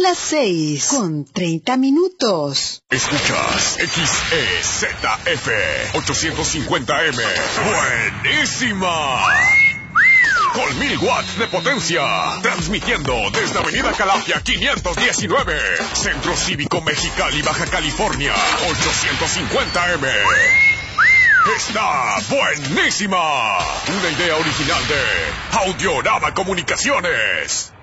las 6:30. Escuchas XEZF 850M. ¡Buenísima! Con 1000 watts de potencia. Transmitiendo desde Avenida Calafia 519. Centro Cívico Mexicali, Baja California. 850M. ¡Está buenísima! Una idea original de Audiorama Comunicaciones.